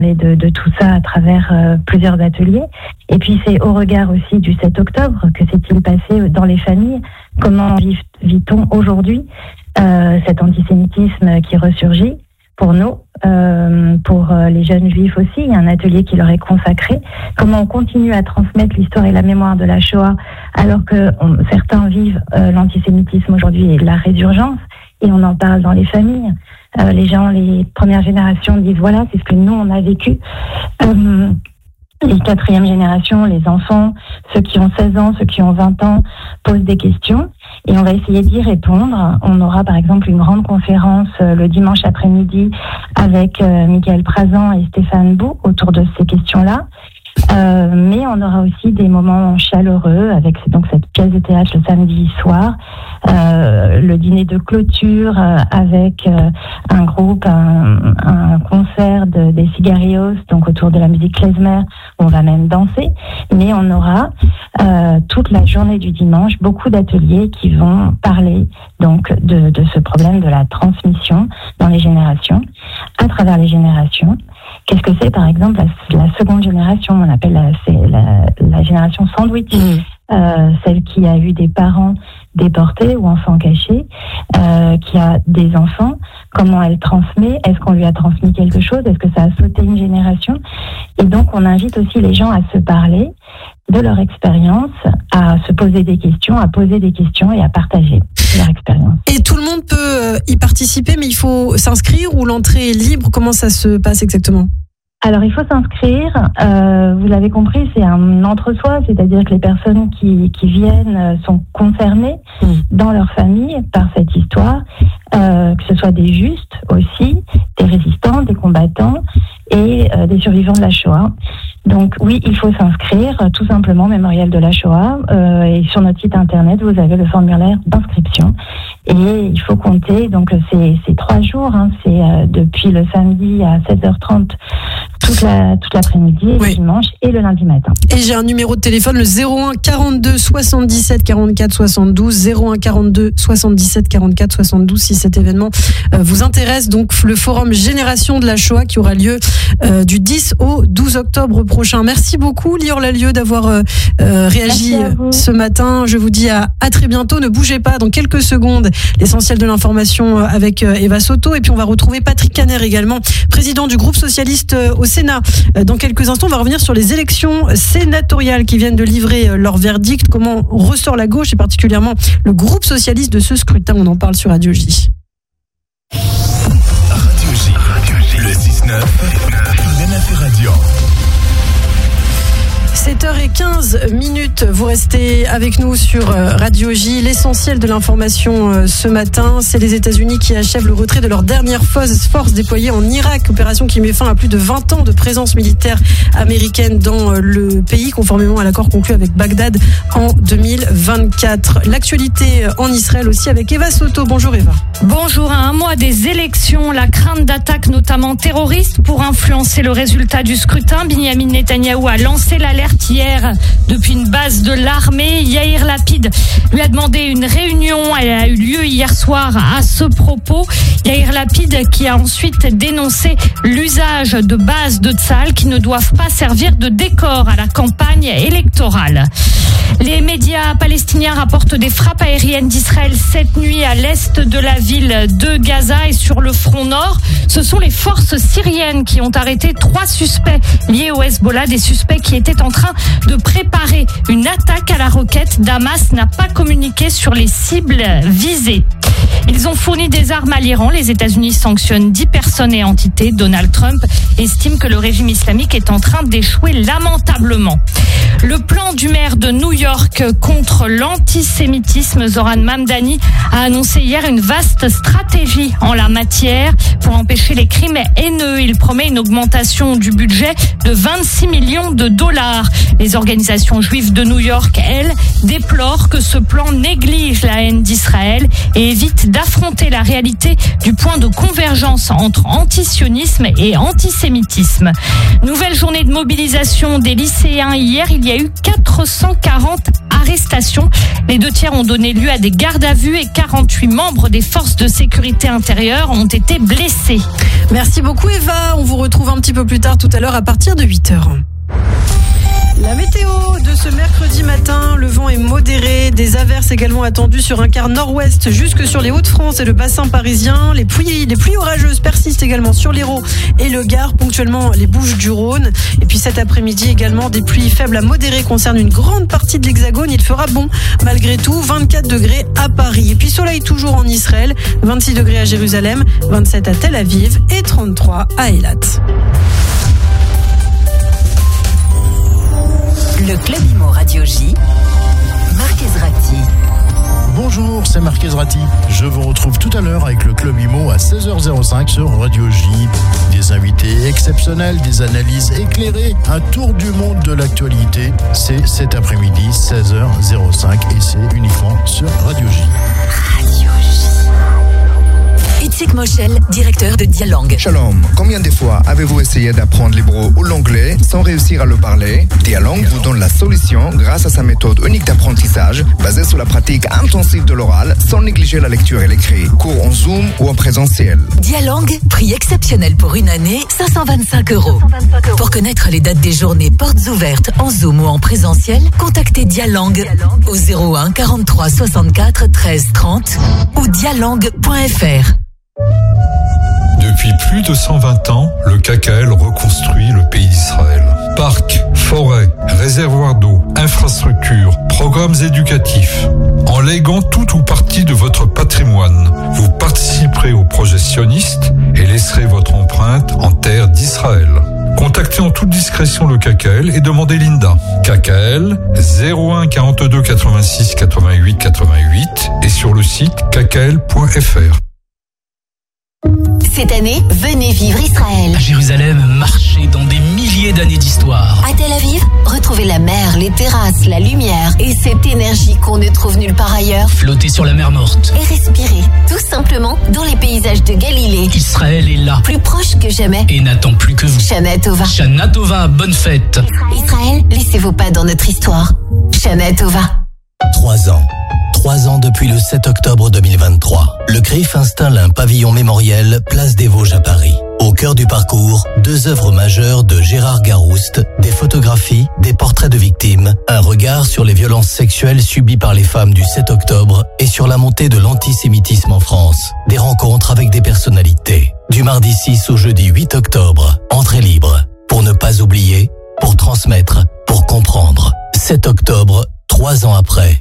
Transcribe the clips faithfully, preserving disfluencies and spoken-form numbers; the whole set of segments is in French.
De, de tout ça à travers euh, plusieurs ateliers. Et puis c'est au regard aussi du sept octobre que s'est-il passé dans les familles. Comment vit, vit-on aujourd'hui euh, cet antisémitisme qui ressurgit pour nous, euh, pour euh, les jeunes juifs aussi. Il y a un atelier qui leur est consacré. Comment on continue à transmettre l'histoire et la mémoire de la Shoah alors que on, certains vivent euh, l'antisémitisme aujourd'hui et la résurgence, et on en parle dans les familles. Euh, les gens, les premières générations disent voilà, c'est ce que nous on a vécu. Euh, les quatrièmes générations, les enfants, ceux qui ont seize ans, ceux qui ont vingt ans, posent des questions et on va essayer d'y répondre. On aura par exemple une grande conférence euh, le dimanche après-midi avec euh, Michael Prazan et Stéphane Bou autour de ces questions-là. Euh, mais on aura aussi des moments chaleureux avec donc cette pièce de théâtre le samedi soir, euh, le dîner de clôture euh, avec euh, un groupe, un, un concert de, des Cigarios, donc autour de la musique klezmer, où on va même danser. Mais on aura euh, toute la journée du dimanche beaucoup d'ateliers qui vont parler donc de, de ce problème de la transmission dans les générations, à travers les générations. Qu'est-ce que c'est, par exemple, la, la seconde génération? On appelle la, c'est la, la génération sandwich, mmh. euh, celle qui a eu des parents déportés ou enfants cachés, euh, qui a des enfants. Comment elle transmet? Est-ce qu'on lui a transmis quelque chose? Est-ce que ça a sauté une génération? Et donc, on invite aussi les gens à se parler de leur expérience, à se poser des questions, à poser des questions et à partager leur expérience. Et tout le monde peut y participer, mais il faut s'inscrire ou l'entrée est libre? Comment ça se passe exactement? Alors, il faut s'inscrire. Euh, vous l'avez compris, c'est un entre-soi, c'est-à-dire que les personnes qui, qui viennent sont concernées mmh. dans leur famille par cette histoire, euh, que ce soit des justes aussi, des résistants, des combattants et euh, des survivants de la Shoah. Donc oui, il faut s'inscrire, tout simplement, Mémorial de la Shoah. Euh, et sur notre site internet, vous avez le formulaire d'inscription. Et il faut compter, donc c'est, c'est trois jours, hein, c'est euh, depuis le samedi à seize heures trente toute, la, toute l'après-midi, oui. Le dimanche et le lundi matin. Et j'ai un numéro de téléphone, le zéro un quarante-deux soixante-dix-sept quarante-quatre soixante-douze, zéro un quarante-deux soixante-dix-sept quarante-quatre soixante-douze, si cet événement euh, vous intéresse. Donc le forum Génération de la Shoah qui aura lieu euh, du dix au douze octobre prochain. Merci beaucoup, Lior Lallieu, d'avoir euh, réagi ce matin. Je vous dis à, à très bientôt. Ne bougez pas, dans quelques secondes, l'essentiel de l'information avec Eva Soto. Et puis on va retrouver Patrick Caner également, président du groupe socialiste au Sénat. Dans quelques instants, on va revenir sur les élections sénatoriales qui viennent de livrer leur verdict. Comment ressort la gauche et particulièrement le groupe socialiste de ce scrutin? On en parle sur Radio J. Radio J, Radio J. Le six neuf, N F Radio. sept heures quinze minutes, vous restez avec nous sur Radio J. L'essentiel de l'information ce matin, c'est les États-Unis qui achèvent le retrait de leur dernière force déployée en Irak, opération qui met fin à plus de vingt ans de présence militaire américaine dans le pays, conformément à l'accord conclu avec Bagdad en deux mille vingt-quatre. L'actualité en Israël aussi avec Eva Soto. Bonjour Eva. Bonjour. À un mois des élections, la crainte d'attaques notamment terroristes pour influencer le résultat du scrutin, Binyamin Netanyahou a lancé l'alerte hier depuis une base de l'armée. Yair Lapid lui a demandé une réunion. Elle a eu lieu hier soir à ce propos. Yair Lapid qui a ensuite dénoncé l'usage de bases de Tsahal qui ne doivent pas servir de décor à la campagne électorale. Les médias palestiniens rapportent des frappes aériennes d'Israël cette nuit à l'est de la ville de Gaza et sur le front nord. Ce sont les forces syriennes qui ont arrêté trois suspects liés au Hezbollah, des suspects qui étaient en train de préparer une attaque à la roquette. Damas n'a pas communiqué sur les cibles visées. Ils ont fourni des armes à l'Iran. Les États-Unis sanctionnent dix personnes et entités. Donald Trump estime que le régime islamique est en train d'échouer lamentablement. Le plan du maire de New York contre l'antisémitisme, Zoran Mamdani, a annoncé hier une vaste stratégie en la matière pour empêcher les crimes haineux. Il promet une augmentation du budget de vingt-six millions de dollars. Les organisations juives de New York, elles, déplorent que ce plan néglige la haine d'Israël et évite d'affronter la réalité du point de convergence entre antisionisme et antisémitisme. Nouvelle journée de mobilisation des lycéens hier. Il y a eu quatre cent quarante arrestations arrestation. Les deux tiers ont donné lieu à des gardes à vue et quarante-huit membres des forces de sécurité intérieure ont été blessés. Merci beaucoup Eva, on vous retrouve un petit peu plus tard tout à l'heure à partir de huit heures. La météo de ce mercredi matin, le vent est modéré, des averses également attendues sur un quart nord-ouest jusque sur les Hauts-de-France et le bassin parisien. Les pluies, les pluies orageuses persistent également sur l'Hérault et le Gard, ponctuellement les Bouches-du-Rhône. Et puis cet après-midi également, des pluies faibles à modérées concernent une grande partie de l'Hexagone. Il fera bon malgré tout, vingt-quatre degrés à Paris. Et puis soleil toujours en Israël, vingt-six degrés à Jérusalem, vingt-sept à Tel Aviv et trente-trois à Eilat. Le Club Imo Radio J, Marc Ezrati. Bonjour, c'est Marc Ezrati. Je vous retrouve tout à l'heure avec le Club Imo à seize heures cinq sur Radio J. Des invités exceptionnels, des analyses éclairées, un tour du monde de l'actualité. C'est cet après-midi, seize heures cinq et c'est uniquement sur Radio J. Radio J. Itzik Moshel, directeur de Dialangue. Shalom, combien de fois avez-vous essayé d'apprendre l'hébreu ou l'anglais sans réussir à le parler? Dialangue vous donne la solution grâce à sa méthode unique d'apprentissage basée sur la pratique intensive de l'oral sans négliger la lecture et l'écrit. Cours en Zoom ou en présentiel. Dialangue, prix exceptionnel pour une année, cinq cent vingt-cinq euros. Pour connaître les dates des journées portes ouvertes en Zoom ou en présentiel, contactez Dialangue au zéro un quarante-trois soixante-quatre treize trente ou dialangue point f r. Depuis plus de cent vingt ans, le K K L reconstruit le pays d'Israël. Parcs, forêts, réservoirs d'eau, infrastructures, programmes éducatifs. En léguant tout ou partie de votre patrimoine, vous participerez au projet sioniste et laisserez votre empreinte en terre d'Israël. Contactez en toute discrétion le K K L et demandez Linda. K K L zéro un quarante-deux quatre-vingt-six quatre-vingt-huit quatre-vingt-huit et sur le site k k l point f r. Cette année, venez vivre Israël. À Jérusalem, marchez dans des milliers d'années d'histoire. À Tel Aviv, retrouvez la mer, les terrasses, la lumière et cette énergie qu'on ne trouve nulle part ailleurs. Flottez sur la mer Morte. Et respirez, tout simplement, dans les paysages de Galilée. Israël est là. Plus proche que jamais. Et n'attend plus que vous. Shana Tova. Shana Tova, bonne fête. Israël, laissez vos pas dans notre histoire. Shana Tova. Trois ans. Trois ans depuis le sept octobre deux mille vingt-trois. Le C R I F installe un pavillon mémoriel place des Vosges à Paris. Au cœur du parcours, deux œuvres majeures de Gérard Garouste, des photographies, des portraits de victimes, un regard sur les violences sexuelles subies par les femmes du sept octobre et sur la montée de l'antisémitisme en France. Des rencontres avec des personnalités. Du mardi six au jeudi huit octobre. Entrée libre. Pour ne pas oublier, pour transmettre, pour comprendre. sept octobre, trois ans après.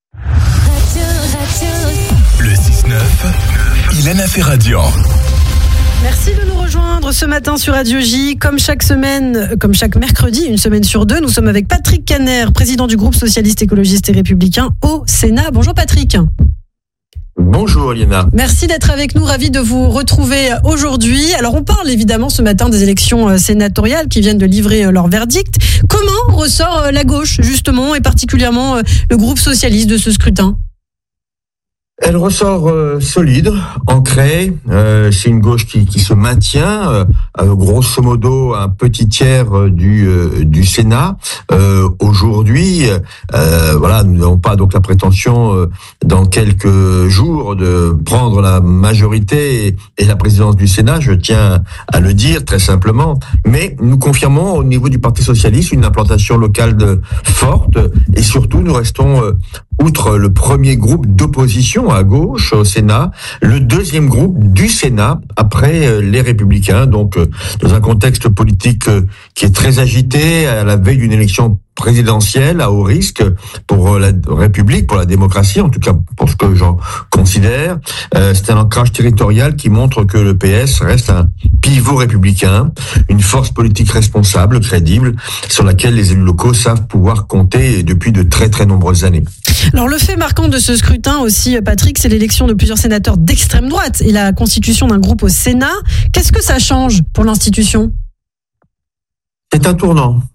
Le six neuf, Ilana Ferradian. Merci de nous rejoindre ce matin sur Radio J. Comme chaque semaine, comme chaque mercredi, une semaine sur deux, nous sommes avec Patrick Caner, président du groupe socialiste, écologiste et républicain au Sénat. Bonjour Patrick. Bonjour Liana. Merci d'être avec nous, ravi de vous retrouver aujourd'hui. Alors on parle évidemment ce matin des élections sénatoriales qui viennent de livrer leur verdict. Comment ressort la gauche justement et particulièrement le groupe socialiste de ce scrutin ? Elle ressort euh, solide, ancrée. Euh, c'est une gauche qui, qui se maintient, euh, euh, grosso modo un petit tiers euh, du euh, du Sénat. Euh, aujourd'hui, euh, voilà, nous n'avons pas donc la prétention euh, dans quelques jours de prendre la majorité et, et la présidence du Sénat. Je tiens à le dire très simplement. Mais nous confirmons au niveau du Parti socialiste une implantation locale de, forte et surtout nous restons euh, outre le premier groupe d'opposition à gauche au Sénat, le deuxième groupe du Sénat après les Républicains, donc dans un contexte politique qui est très agité à la veille d'une élection présidentielle à haut risque pour la République, pour la démocratie, en tout cas pour ce que j'en considère. Euh, c'est un ancrage territorial qui montre que le P S reste un pivot républicain, une force politique responsable, crédible, sur laquelle les élus locaux savent pouvoir compter depuis de très très nombreuses années. Alors le fait marquant de ce scrutin aussi, Patrick, c'est l'élection de plusieurs sénateurs d'extrême droite et la constitution d'un groupe au Sénat. Qu'est-ce que ça change pour l'institution ? C'est un tournant.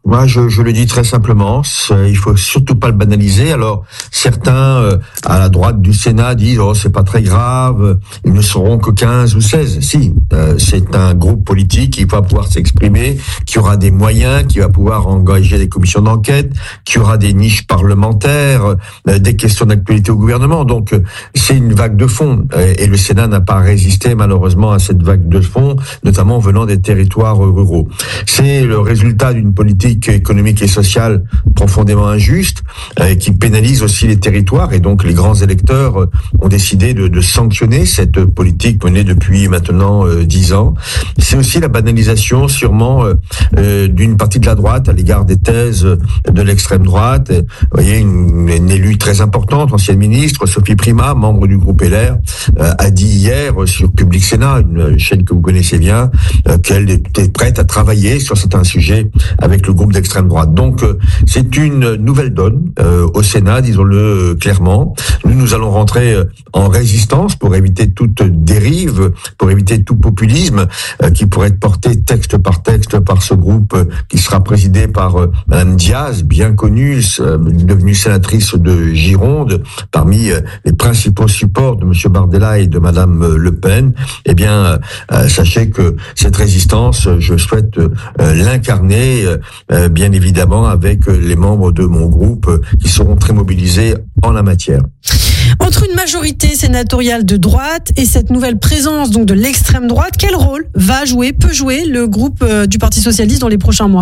Moi, je, je le dis très simplement, il faut surtout pas le banaliser. Alors, certains euh, à la droite du Sénat disent oh c'est pas très grave, ils ne seront que quinze ou seize. Si, euh, c'est un groupe politique qui va pouvoir s'exprimer, qui aura des moyens, qui va pouvoir engager des commissions d'enquête, qui aura des niches parlementaires, euh, des questions d'actualité au gouvernement. Donc, euh, c'est une vague de fond, euh, et le Sénat n'a pas résisté malheureusement à cette vague de fond, notamment venant des territoires ruraux. C'est le résultat d'une politique économique et sociale profondément injuste, euh, qui pénalise aussi les territoires, et donc les grands électeurs euh, ont décidé de, de sanctionner cette politique menée depuis maintenant euh, dix ans. C'est aussi la banalisation sûrement euh, euh, d'une partie de la droite à l'égard des thèses de l'extrême droite. Vous voyez, une, une élue très importante, ancienne ministre, Sophie Primas, membre du groupe L R, euh, a dit hier sur Public Sénat, une chaîne que vous connaissez bien, euh, qu'elle était prête à travailler sur certains sujets avec le groupe d'extrême droite. Donc euh, c'est une nouvelle donne euh, au Sénat, disons-le euh, clairement. Nous, nous allons rentrer euh, en résistance pour éviter toute dérive, pour éviter tout populisme euh, qui pourrait être porté texte par texte par ce groupe euh, qui sera présidé par euh, Madame Diaz, bien connue, euh, devenue sénatrice de Gironde, parmi euh, les principaux supports de Monsieur Bardella et de Madame Le Pen. Eh bien, euh, sachez que cette résistance, je souhaite euh, l'incarner euh, Euh, bien évidemment avec les membres de mon groupe euh, qui seront très mobilisés en la matière. Entre une majorité sénatoriale de droite et cette nouvelle présence donc de l'extrême droite, quel rôle va jouer, peut jouer le groupe euh, du Parti socialiste dans les prochains mois ?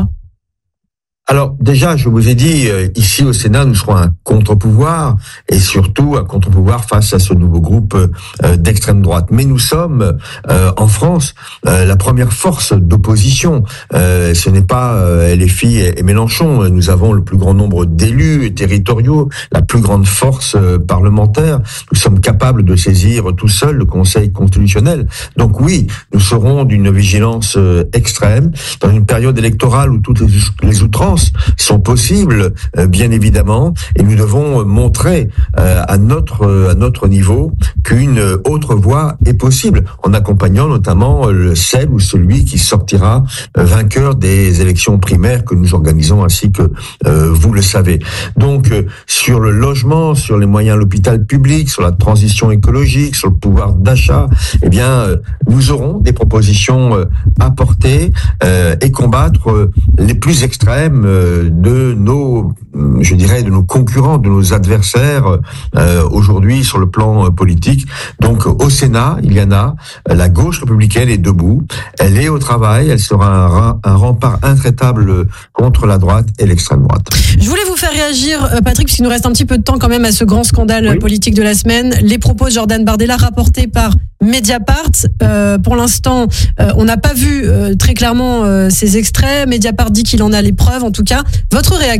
Alors déjà, je vous ai dit, euh, ici au Sénat, nous serons un contre-pouvoir, et surtout un contre-pouvoir face à ce nouveau groupe euh, d'extrême droite. Mais nous sommes, euh, en France, euh, la première force d'opposition. Euh, ce n'est pas euh, L F I et, et Mélenchon. Nous avons le plus grand nombre d'élus territoriaux, la plus grande force euh, parlementaire. Nous sommes capables de saisir tout seul le Conseil constitutionnel. Donc oui, nous serons d'une vigilance euh, extrême dans une période électorale où toutes les, les outrances sont possibles, euh, bien évidemment, et nous devons montrer euh, à notre à notre niveau qu'une autre voie est possible, en accompagnant notamment le celle ou celui qui sortira euh, vainqueur des élections primaires que nous organisons, ainsi que euh, vous le savez. Donc, euh, sur le logement, sur les moyens à l'hôpital public, sur la transition écologique, sur le pouvoir d'achat, eh bien, euh, nous aurons des propositions euh, à porter euh, et combattre euh, les plus extrêmes de nos, je dirais, de nos concurrents, de nos adversaires euh, aujourd'hui sur le plan politique. Donc au Sénat, il y en a. La gauche républicaine est debout. Elle est au travail. Elle sera un, un rempart intraitable contre la droite et l'extrême droite. Je voulais vous faire réagir, Patrick, puisqu'il nous reste un petit peu de temps quand même à ce grand scandale oui. politique de la semaine. Les propos de Jordan Bardella rapportés par Mediapart. Euh, pour l'instant, euh, on n'a pas vu euh, très clairement euh, ces extraits. Mediapart dit qu'il en a les preuves, en tout cas. Votre réaction ?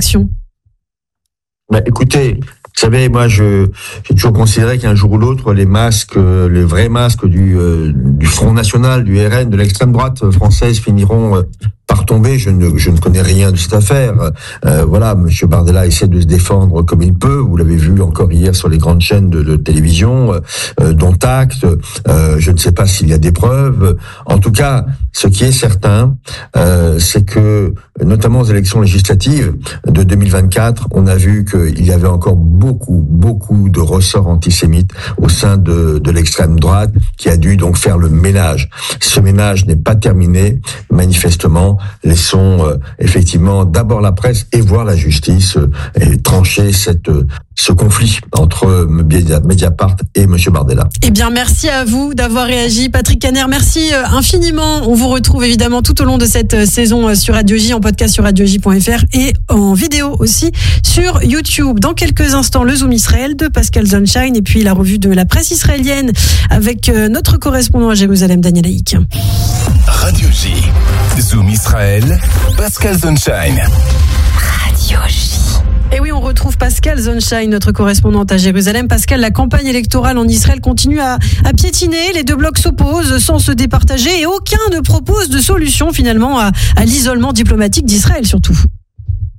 Ben, écoutez, vous savez, moi, je j'ai toujours considéré qu'un jour ou l'autre, les masques, euh, les vrais masques du euh, du Front National, du R N, de l'extrême droite française finiront euh, par tomber. Je ne je ne connais rien de cette affaire. Euh, voilà, Monsieur Bardella essaie de se défendre comme il peut. Vous l'avez vu encore hier sur les grandes chaînes de, de télévision, euh, dont Acte. Euh, je ne sais pas s'il y a des preuves. En tout cas, ce qui est certain, euh, c'est que, notamment aux élections législatives de deux mille vingt-quatre, on a vu qu'il y avait encore beaucoup, beaucoup de ressorts antisémites au sein de, de l'extrême droite, qui a dû donc faire le ménage. Ce ménage n'est pas terminé, manifestement. Laissons euh, effectivement d'abord la presse et voir la justice euh, et trancher cette euh, ce conflit entre Mediapart et M. Bardella. Eh bien, merci à vous d'avoir réagi. Patrick Caner, merci infiniment. On vous retrouve évidemment tout au long de cette saison sur Radio J, en podcast sur radio j point f r et en vidéo aussi sur YouTube. Dans quelques instants, le Zoom Israël de Pascal Sunshine et puis la revue de la presse israélienne avec notre correspondant à Jérusalem, Daniel Haïk. Radio J, Zoom Israël, Pascal Sunshine. Radio J. Et oui, on retrouve Pascal Sunshine, notre correspondante à Jérusalem. Pascal, la campagne électorale en Israël continue à, à piétiner. Les deux blocs s'opposent sans se départager et aucun ne propose de solution finalement à, à l'isolement diplomatique d'Israël surtout.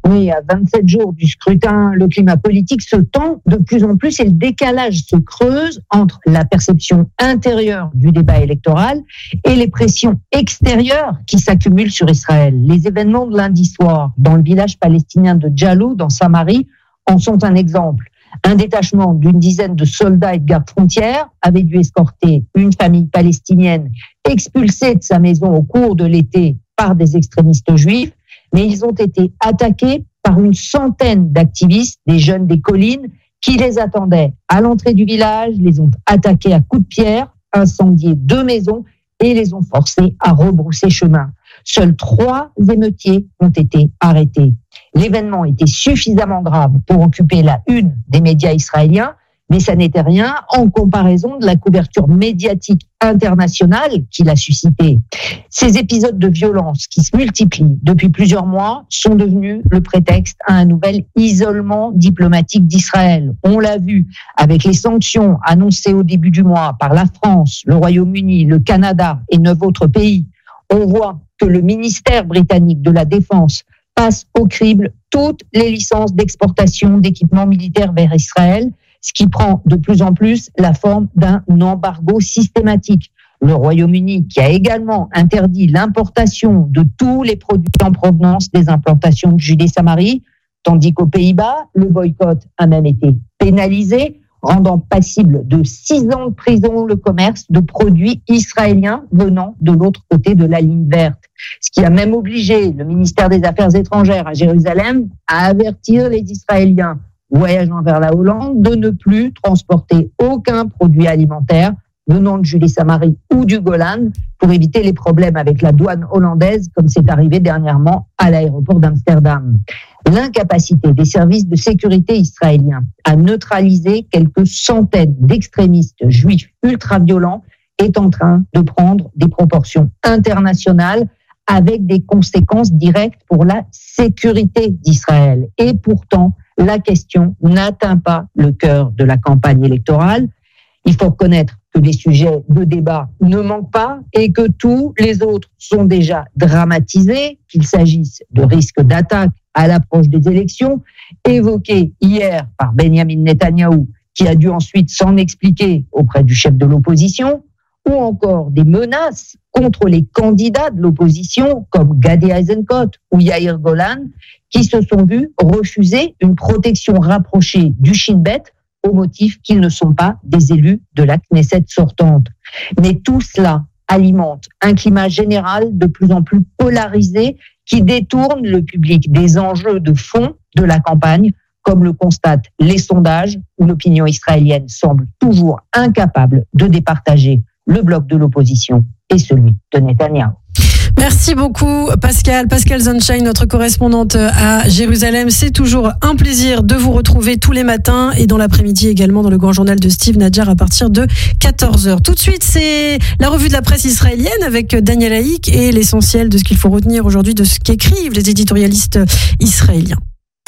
Oui, à vingt-sept jours du scrutin, le climat politique se tend de plus en plus et le décalage se creuse entre la perception intérieure du débat électoral et les pressions extérieures qui s'accumulent sur Israël. Les événements de lundi soir dans le village palestinien de Djalou, dans Samarie, en sont un exemple. Un détachement d'une dizaine de soldats et de gardes frontières avait dû escorter une famille palestinienne expulsée de sa maison au cours de l'été par des extrémistes juifs, mais ils ont été attaqués par une centaine d'activistes, des jeunes des collines, qui les attendaient à l'entrée du village, les ont attaqués à coups de pierre, incendié deux maisons et les ont forcés à rebrousser chemin. Seuls trois émeutiers ont été arrêtés. L'événement était suffisamment grave pour occuper la une des médias israéliens, mais ça n'était rien en comparaison de la couverture médiatique internationale qu'il a suscité. Ces épisodes de violence qui se multiplient depuis plusieurs mois sont devenus le prétexte à un nouvel isolement diplomatique d'Israël. On l'a vu avec les sanctions annoncées au début du mois par la France, le Royaume-Uni, le Canada et neuf autres pays. On voit que le ministère britannique de la Défense passe au crible toutes les licences d'exportation d'équipements militaires vers Israël, ce qui prend de plus en plus la forme d'un embargo systématique. Le Royaume-Uni, qui a également interdit l'importation de tous les produits en provenance des implantations de Judée-Samarie, tandis qu'aux Pays-Bas, le boycott a même été pénalisé, rendant passible de six ans de prison le commerce de produits israéliens venant de l'autre côté de la ligne verte. Ce qui a même obligé le ministère des Affaires étrangères à Jérusalem à avertir les Israéliens voyageant vers la Hollande de ne plus transporter aucun produit alimentaire venant de Judée-Samarie ou du Golan pour éviter les problèmes avec la douane hollandaise, comme c'est arrivé dernièrement à l'aéroport d'Amsterdam. L'incapacité des services de sécurité israéliens à neutraliser quelques centaines d'extrémistes juifs ultra-violents est en train de prendre des proportions internationales avec des conséquences directes pour la sécurité d'Israël. Et pourtant, la question n'atteint pas le cœur de la campagne électorale. Il faut reconnaître que les sujets de débat ne manquent pas et que tous les autres sont déjà dramatisés, qu'il s'agisse de risques d'attaque à l'approche des élections, évoqués hier par Benjamin Netanyahou, qui a dû ensuite s'en expliquer auprès du chef de l'opposition, ou encore des menaces contre les candidats de l'opposition comme Gadi Eisenkot ou Yair Golan, qui se sont vus refuser une protection rapprochée du Shin Bet au motif qu'ils ne sont pas des élus de la Knesset sortante. Mais tout cela alimente un climat général de plus en plus polarisé qui détourne le public des enjeux de fond de la campagne, comme le constatent les sondages, où l'opinion israélienne semble toujours incapable de départager le bloc de l'opposition et celui de Netanyahou. Merci beaucoup Pascal, Pascal Sunshine, notre correspondante à Jérusalem. C'est toujours un plaisir de vous retrouver tous les matins et dans l'après-midi également dans le grand journal de Steve Nadjar à partir de quatorze heures. Tout de suite, c'est la revue de la presse israélienne avec Daniel Haïk et l'essentiel de ce qu'il faut retenir aujourd'hui de ce qu'écrivent les éditorialistes israéliens.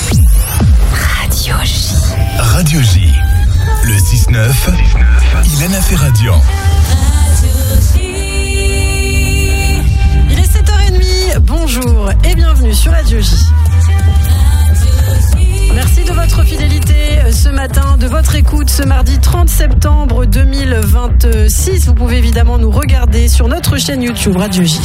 Radio J. Radio J. Le six neuf, Ilana Ferradian. Bonjour et bienvenue sur Radio J. Merci de votre fidélité ce matin, de votre écoute ce mardi trente septembre deux mille vingt-six. Vous pouvez évidemment nous regarder sur notre chaîne YouTube Radio J.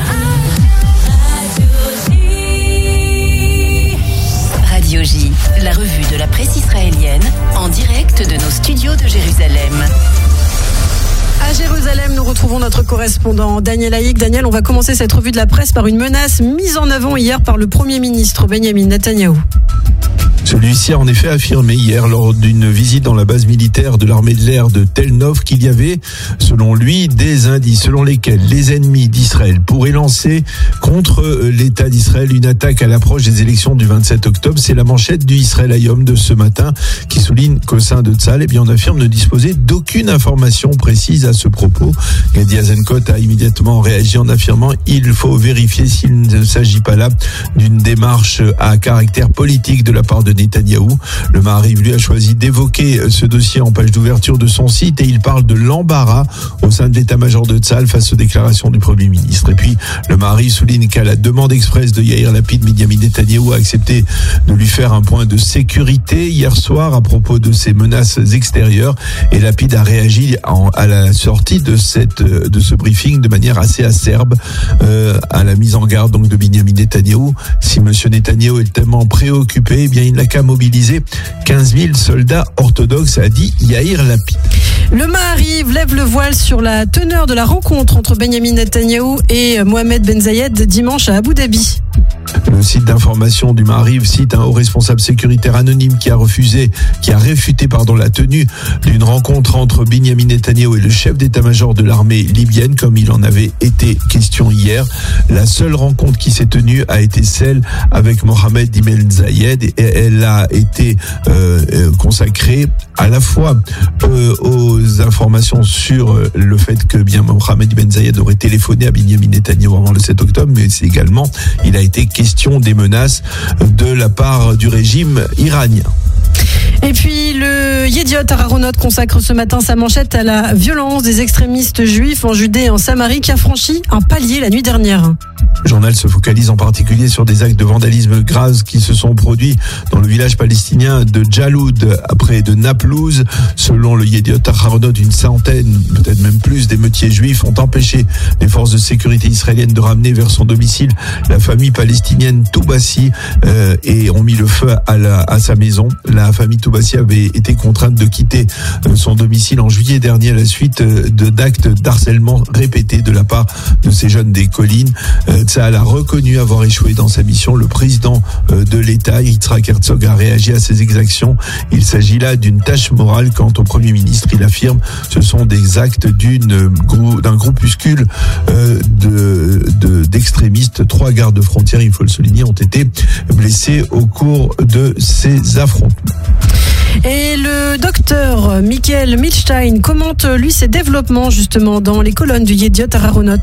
Radio J, la revue de la presse israélienne, en direct de nos studios de Jérusalem. À Jérusalem, nous retrouvons notre correspondant Daniel Haïk. Daniel, on va commencer cette revue de la presse par une menace mise en avant hier par le Premier ministre Benjamin Netanyahou. Celui-ci a en effet affirmé hier lors d'une visite dans la base militaire de l'armée de l'air de Tel Nov qu'il y avait, selon lui, des indices selon lesquels les ennemis d'Israël pourraient lancer contre l'État d'Israël une attaque à l'approche des élections du vingt-sept octobre. C'est la manchette du Israël Hayom de ce matin qui souligne qu'au sein de Tzahal, eh bien, on affirme ne disposer d'aucune information précise à ce propos. Gadi Eisenkot a immédiatement réagi en affirmant il faut vérifier s'il ne s'agit pas là d'une démarche à caractère politique de la part de Netanyahou. Le Maariv, lui, a choisi d'évoquer ce dossier en page d'ouverture de son site et il parle de l'embarras au sein de l'état-major de Tsahal face aux déclarations du Premier ministre. Et puis, le Maariv souligne qu'à la demande expresse de Yair Lapid, Binyamin Netanyahou a accepté de lui faire un point de sécurité hier soir à propos de ces menaces extérieures. Et Lapid a réagi en, à la sortie de cette de ce briefing de manière assez acerbe euh, à la mise en garde donc de Binyamin Netanyahou. Si Monsieur Netanyahou est tellement préoccupé, eh bien il n'a qu'à mobiliser quinze mille soldats orthodoxes, a dit Yair Lapid. Le Maariv lève le voile sur la teneur de la rencontre entre Benyamin Netanyahou et Mohamed Ben Zayed dimanche à Abu Dhabi. Le site d'information du Maariv cite un haut responsable sécuritaire anonyme qui a refusé, qui a réfuté pardon, la tenue d'une rencontre entre Binyamin Netanyahou et le chef d'état-major de l'armée libyenne, comme il en avait été question hier. La seule rencontre qui s'est tenue a été celle avec Mohamed Ben Zayed et elle a été euh, consacrée à la fois euh, aux informations sur le fait que bien Mohamed Ben Zayed aurait téléphoné à Binyamin Netanyahou avant le sept octobre, mais c'est également, il a été question des menaces de la part du régime iranien. Et puis le Yediot Aharonot consacre ce matin sa manchette à la violence des extrémistes juifs en Judée et en Samarie qui a franchi un palier la nuit dernière. Le journal se focalise en particulier sur des actes de vandalisme graves qui se sont produits dans le village palestinien de Jaloud, près de Naplouse. Selon le Yediot Aharonot, une centaine, peut-être même plus, d'émeutiers juifs ont empêché les forces de sécurité israéliennes de ramener vers son domicile la famille palestinienne Toubassi euh, et ont mis le feu à, la, à sa maison. La famille Toubassi avait été contrainte de quitter euh, son domicile en juillet dernier à la suite euh, de d'actes d'harcèlement répétés de la part de ces jeunes des collines. Euh, Tsahal a reconnu avoir échoué dans sa mission. Le président de l'État, Yitzhak Herzog, a réagi à ces exactions. Il s'agit là d'une tâche morale. Quant au Premier ministre, il affirme que ce sont des actes d'une, d'un groupuscule de, de, d'extrémistes. Trois gardes frontières, il faut le souligner, ont été blessés au cours de ces affrontements. Et le docteur Michael Milstein commente, lui, ses développements, justement, dans les colonnes du Yediot Aharonot.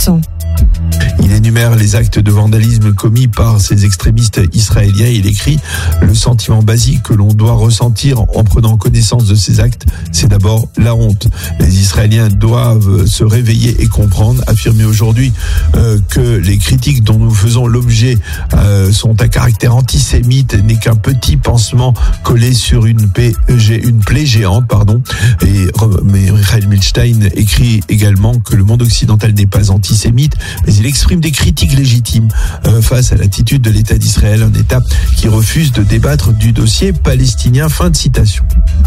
Il énumère les actes de vandalisme commis par ces extrémistes israéliens. Il écrit « Le sentiment basique que l'on doit ressentir en prenant connaissance de ces actes, c'est d'abord la honte. Les Israéliens doivent se réveiller et comprendre, affirmer aujourd'hui euh, que les critiques dont nous faisons l'objet euh, sont à caractère antisémite, n'est qu'un petit pansement collé sur une paix une plaie géante, pardon. Et Michael Milstein écrit également que le monde occidental n'est pas antisémite, mais il exprime des critiques légitimes euh, face à l'attitude de l'État d'Israël, un État qui refuse de débattre du dossier palestinien. Fin de citation.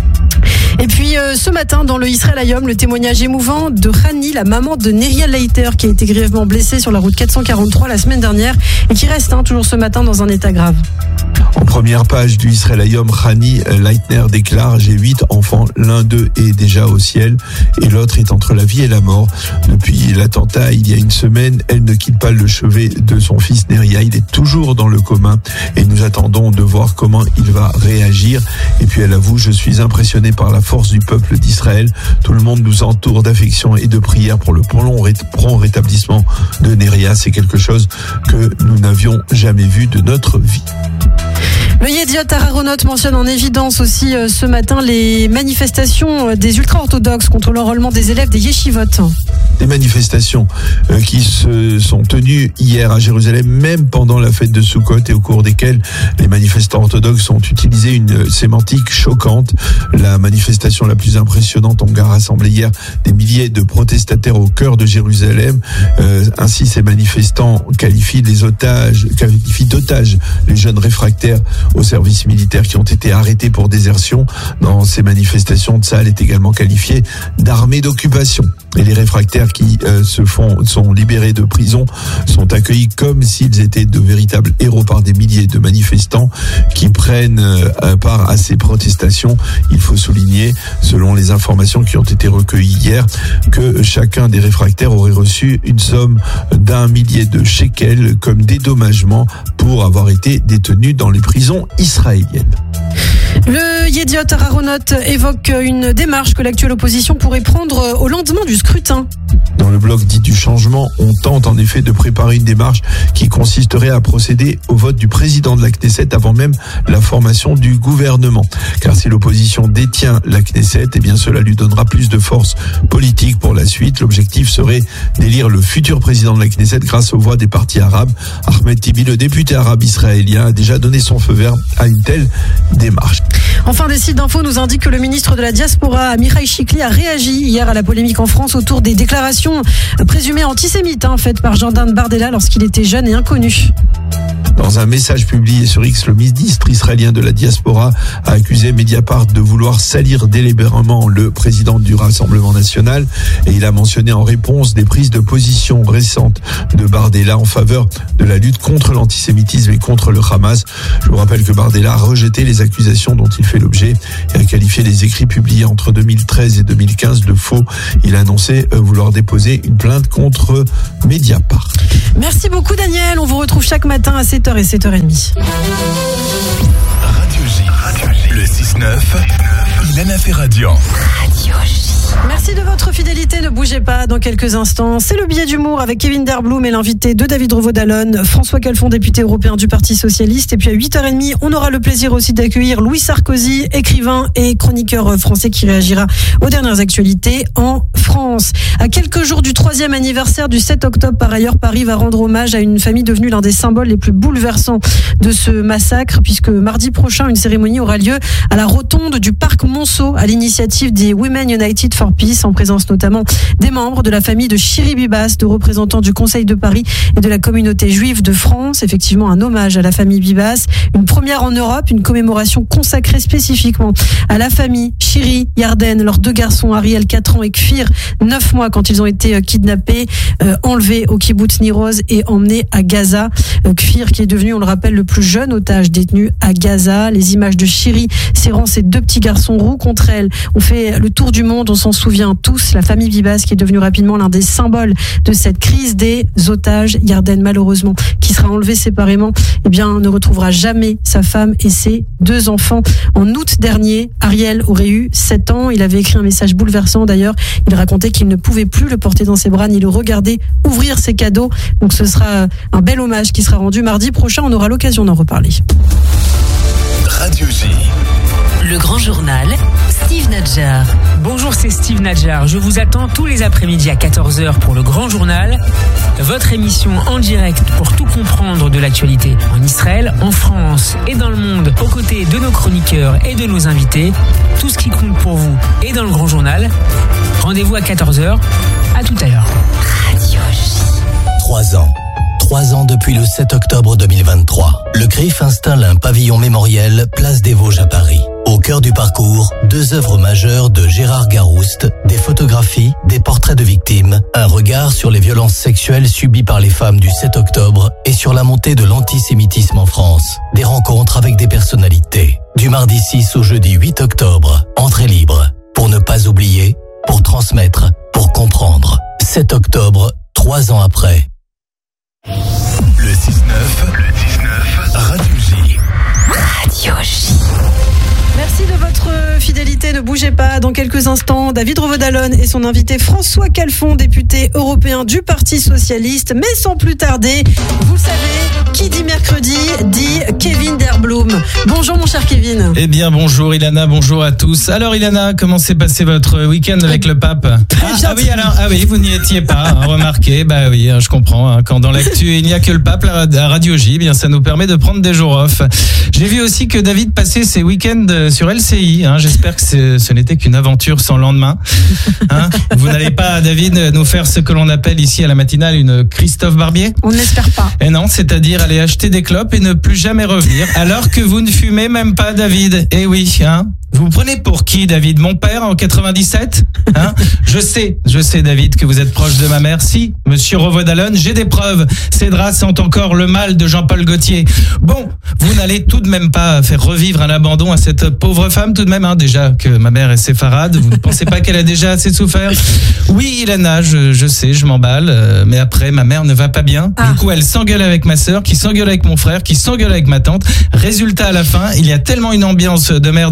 Et puis euh, ce matin, dans le Israël Hayom, le témoignage émouvant de Hani, la maman de Neria Leiter, qui a été grièvement blessée sur la route quatre cent quarante-trois la semaine dernière et qui reste hein, toujours ce matin dans un état grave. En première page du Israël Hayom, Hani Leitner déclare « J'ai huit enfants, l'un d'eux est déjà au ciel et l'autre est entre la vie et la mort. Depuis l'attentat, il y a une semaine, elle ne quitte pas le chevet de son fils Neria. Il est toujours dans le coma et nous attendons de voir comment il va réagir. » Et puis elle avoue « Je suis impressionné par la force du peuple d'Israël. Tout le monde nous entoure d'affection et de prière pour le prompt rétablissement de Neria. C'est quelque chose que nous n'avions jamais vu de notre vie. » Le Yediot Aharonot mentionne en évidence aussi euh, ce matin les manifestations euh, des ultra-orthodoxes contre l'enrôlement des élèves des yeshivot. Des manifestations euh, qui se sont tenues hier à Jérusalem, même pendant la fête de Sukkot, et au cours desquelles les manifestants orthodoxes ont utilisé une sémantique choquante. La manifestation la plus impressionnante a rassemblé hier des milliers de protestataires au cœur de Jérusalem. Euh, ainsi, ces manifestants qualifient les otages, qualifient d'otages les jeunes réfractaires au service militaire qui ont été arrêtés pour désertion. Dans ces manifestations, Tsahal est également qualifié d'armée d'occupation. Et les réfractaires qui euh, se font sont libérés de prison sont accueillis comme s'ils étaient de véritables héros par des milliers de manifestants qui prennent euh, part à ces protestations. Il faut souligner, selon les informations qui ont été recueillies hier, que chacun des réfractaires aurait reçu une somme d'un millier de shekels comme dédommagement pour avoir été détenu dans les prisons israéliennes. Le Yediot Aharonot évoque une démarche que l'actuelle opposition pourrait prendre au lendemain du scrutin. Dans le bloc dit du changement, on tente en effet de préparer une démarche qui consisterait à procéder au vote du président de la Knesset avant même la formation du gouvernement. Car si l'opposition détient la Knesset, eh bien cela lui donnera plus de force politique pour la suite. L'objectif serait d'élire le futur président de la Knesset grâce aux voix des partis arabes. Ahmed Tibi, le député arabe israélien, a déjà donné son feu vert à une telle démarche. Enfin, des sites d'infos nous indiquent que le ministre de la Diaspora, Amichai Shikli, a réagi hier à la polémique en France autour des déclarations présumées antisémites hein, faites par Jordan Bardella lorsqu'il était jeune et inconnu. Dans un message publié sur X, le ministre israélien de la Diaspora a accusé Mediapart de vouloir salir délibérément le président du Rassemblement national et il a mentionné en réponse des prises de position récentes de Bardella en faveur de la lutte contre l'antisémitisme et contre le Hamas. Je vous rappelle que Bardella a rejeté les accusations dont il fait l'objet et a qualifié les écrits publiés entre deux mille treize et deux mille quinze de faux. Il a annoncé vouloir déposer une plainte contre Mediapart. Merci beaucoup Daniel, on vous retrouve chaque matin à sept heures et sept heures trente. Radio J, le six neuf, Ilana Ferradian. Radio J. Merci de votre fidélité, ne bougez pas dans quelques instants. C'est le billet d'humour avec Kevin Derblum et l'invité de David Revaud-Dallon, François Calfon, député européen du Parti Socialiste. Et puis à huit heures trente, on aura le plaisir aussi d'accueillir Louis Sarkozy, écrivain et chroniqueur français qui réagira aux dernières actualités en France. À quelques jours du troisième anniversaire du sept octobre, par ailleurs, Paris va rendre hommage à une famille devenue l'un des symboles les plus bouleversants de ce massacre, puisque mardi prochain, une cérémonie aura lieu à la rotonde du parc Monceau à l'initiative des Women United for Peace, en présence notamment des membres de la famille de Chiri Bibas, de représentants du Conseil de Paris et de la communauté juive de France. Effectivement, un hommage à la famille Bibas, une première en Europe, une commémoration consacrée spécifiquement à la famille Chiri, Yarden, leurs deux garçons, Ariel, quatre ans, et Kfir, neuf mois, quand ils ont été kidnappés, euh, enlevés au kibbutz Niroz et emmenés à Gaza. Euh, Kfir, qui est devenu, on le rappelle, le plus jeune otage détenu à Gaza. Les images de Chiri serrant ses deux petits garçons roux contre elle ont fait le tour du monde, on s'en souvient tous. La famille Bibas qui est devenue rapidement l'un des symboles de cette crise des otages. Yarden, malheureusement, qui sera enlevé séparément, eh bien, ne retrouvera jamais sa femme et ses deux enfants. En août dernier, Ariel aurait eu sept ans. Il avait écrit un message bouleversant d'ailleurs. Il racontait qu'il ne pouvait plus le porter dans ses bras ni le regarder ouvrir ses cadeaux. Donc ce sera un bel hommage qui sera rendu mardi prochain. On aura l'occasion d'en reparler. Radio J. Le grand journal, Steve Nadjar. Bonjour, c'est Steve Nadjar. Je vous attends tous les après-midi à quatorze heures pour le grand journal, votre émission en direct pour tout comprendre de l'actualité en Israël, en France et dans le monde, aux côtés de nos chroniqueurs et de nos invités. Tout ce qui compte pour vous est dans le grand journal. Rendez-vous à quatorze heures. À tout à l'heure. Radio J. Trois ans. Trois ans depuis le sept octobre deux mille vingt-trois. Le C R I F installe un pavillon mémoriel place des Vosges à Paris. Au cœur du parcours, deux œuvres majeures de Gérard Garouste, des photographies, des portraits de victimes, un regard sur les violences sexuelles subies par les femmes du sept octobre et sur la montée de l'antisémitisme en France. Des rencontres avec des personnalités. Du mardi six au jeudi huit octobre, entrée libre. Pour ne pas oublier, pour transmettre, pour comprendre. sept octobre, trois ans après. Le six neuf, le six neuf, Radio J. Radio J. Merci de votre fidélité, ne bougez pas. Dans quelques instants, David Revaud-Dallon et son invité François Calfon, député européen du Parti Socialiste. Mais sans plus tarder, vous le savez, qui dit mercredi dit Kevin Derblum. Bonjour mon cher Kevin. Eh bien bonjour Ilana, bonjour à tous. Alors Ilana, comment s'est passé votre week-end avec le pape? ah, ah oui alors, ah oui, vous n'y étiez pas, hein, remarquez. Bah oui, je comprends. Hein, quand dans l'actu il n'y a que le pape, la Radio J, eh bien ça nous permet de prendre des jours off. J'ai vu aussi que David passait ses week-ends sur L C I. Hein, j'espère que ce n'était qu'une aventure sans lendemain. Hein, vous n'allez pas, David, nous faire ce que l'on appelle ici à la matinale une Christophe Barbier? On ne l'espère pas. Et non, c'est-à-dire aller acheter des clopes et ne plus jamais revenir, alors que vous ne fumez même pas, David. Eh oui, hein. Vous prenez pour qui, David? Mon père en quatre-vingt-dix-sept, hein? Je sais, je sais, David, que vous êtes proche de ma mère. Si, monsieur Revaud-Dallon, j'ai des preuves. Ces draps sentent encore le mal de Jean-Paul Gaultier. Bon, vous n'allez tout de même pas faire revivre un abandon à cette pauvre femme, tout de même, hein? Déjà que ma mère est séfarade, vous ne pensez pas qu'elle a déjà assez souffert? Oui, Ilana, je, je sais, je m'emballe, euh, mais après, ma mère ne va pas bien. Ah. Du coup, elle s'engueule avec ma sœur, qui s'engueule avec mon frère, qui s'engueule avec ma tante. Résultat, à la fin, il y a tellement une ambiance de merde au repas de famille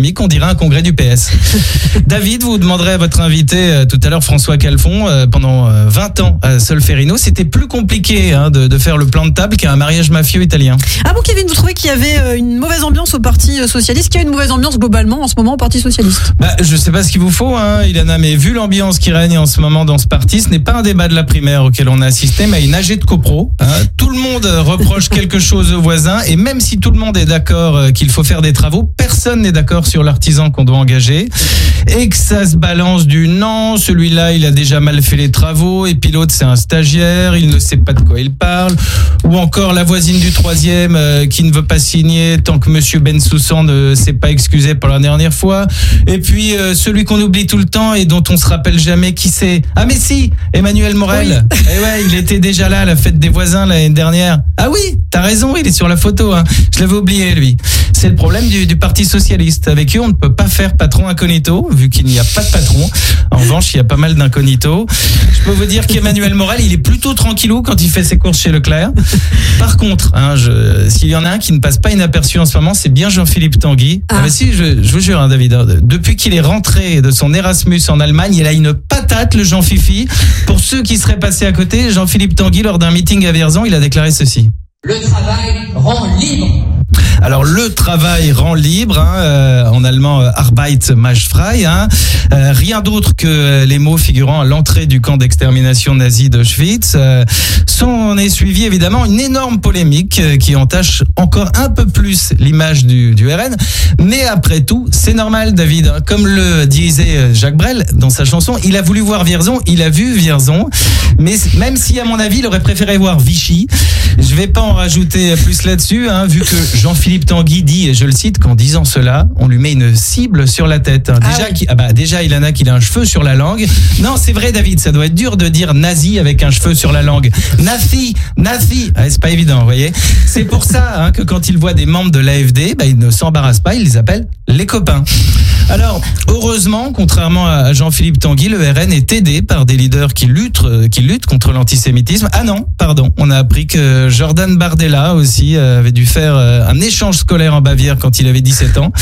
dynamique, on dirait un congrès du P S. David, vous demanderez à votre invité euh, tout à l'heure, François Calfon, euh, pendant euh, vingt ans à Solferino, c'était plus compliqué hein, de, de faire le plan de table qu'un mariage mafieux italien. Ah bon, Kevin, vous trouvez qu'il y avait euh, une mauvaise ambiance au Parti socialiste, qu'il y a une mauvaise ambiance globalement en ce moment au Parti socialiste? Bah, je sais pas ce qu'il vous faut, hein, Ilana, mais vu l'ambiance qui règne en ce moment dans ce parti, ce n'est pas un débat de la primaire auquel on a assisté, mais une A G de copro. Hein. Tout le monde reproche quelque chose aux voisins, et même si tout le monde est d'accord qu'il faut faire des travaux, personne n'est d'accord sur l'artisan qu'on doit engager, et que ça se balance du non, celui-là il a déjà mal fait les travaux, et puis l'autre c'est un stagiaire, il ne sait pas de quoi il parle, ou encore la voisine du troisième euh, qui ne veut pas signer tant que monsieur Bensoussan ne s'est pas excusé pour la dernière fois, et puis euh, celui qu'on oublie tout le temps et dont on se rappelle jamais qui c'est. Ah mais si, Emmanuel Morel. Oui. Et ouais, il était déjà là à la fête des voisins l'année dernière. Ah oui, t'as raison, il est sur la photo. Hein. Je l'avais oublié lui. C'est le problème du, du Parti socialiste. Avec eux, on ne peut pas faire patron incognito, vu qu'il n'y a pas de patron. En revanche, il y a pas mal d'incognito. Je peux vous dire qu'Emmanuel Morel, il est plutôt tranquillou quand il fait ses courses chez Leclerc. Par contre, hein, je, s'il y en a un qui ne passe pas inaperçu en ce moment, c'est bien Jean-Philippe Tanguy. Ah. Ah mais si, je, je vous jure, hein, David, hein, depuis qu'il est rentré de son Erasmus en Allemagne, il a une patate, le Jean-Fifi. Pour ceux qui seraient passés à côté, Jean-Philippe Tanguy, lors d'un meeting à Vierzon, il a déclaré ceci. Le travail rend libre. Alors le travail rend libre, hein, euh, en allemand euh, Arbeit macht frei, hein, euh, rien d'autre que les mots figurant à l'entrée du camp d'extermination nazi d'Auschwitz. Euh, s'en est suivi évidemment une énorme polémique euh, qui entache encore un peu plus l'image du, du R N. Mais après tout, c'est normal, David. Hein, comme le disait Jacques Brel dans sa chanson, il a voulu voir Vierzon, il a vu Vierzon. Mais même si à mon avis, il aurait préféré voir Vichy, je vais pas en rajouter plus là-dessus, hein, vu que Jean-Philippe Tanguy dit, et je le cite, qu'en disant cela, on lui met une cible sur la tête. Hein. Déjà, ah, oui. ah bah déjà, Ilana, qu'il a un cheveu sur la langue. Non, c'est vrai, David, ça doit être dur de dire nazi avec un cheveu sur la langue. Nazi, nazi. Ah, c'est pas évident, vous voyez. C'est pour ça hein, que quand il voit des membres de l'A F D, bah, il ne s'embarrasse pas, il les appelle les copains. Alors, heureusement, contrairement à Jean-Philippe Tanguy, le R N est aidé par des leaders qui luttent, qui luttent contre l'antisémitisme. Ah non, pardon, on a appris que Jordan Bardella aussi avait dû faire un échange scolaire en Bavière quand il avait dix-sept ans.